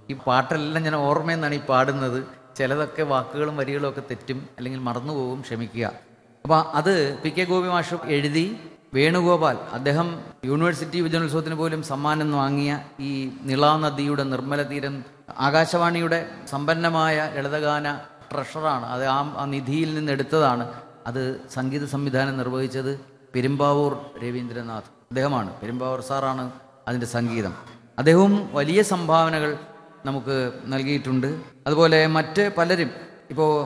ഈ പാട്ടെല്ലാം ഞാൻ ഓർമ്മയിൽ നിന്നാണ് ഈ പാടുന്നത്. ചിലതൊക്കെ വാക്കുകളും വരികളും ഒക്കെ തെറ്റും, അല്ലെങ്കിൽ മറന്നുപോകും, ക്ഷമിക്കുക. അപ്പോൾ അത് പി.കെ. ഗോപി മാഷ് എഴുതി. വേണുഗോപാൽ അദ്ദേഹം യൂണിവേഴ്സിറ്റി യുവജനോത്സവത്തിന് പോലും സമ്മാനം വാങ്ങിയ ഈ നിളാനദിയുടെ നിർമ്മല തീരം ആകാശവാണിയുടെ സമ്പന്നമായ ലളിതഗാന ട്രഷറാണ്. അത് ആ നിധിയിൽ നിന്ന് എടുത്തതാണ്. അത് സംഗീത സംവിധാനം നിർവഹിച്ചത് പെരുമ്പാവൂർ രവീന്ദ്രനാഥ് അദ്ദേഹമാണ്. പെരുമ്പാവൂർ സാറാണ് അതിൻ്റെ സംഗീതം. അദ്ദേഹവും വലിയ സംഭാവനകൾ നമുക്ക് നൽകിയിട്ടുണ്ട്. അതുപോലെ മറ്റ് പലരും, ഇപ്പോൾ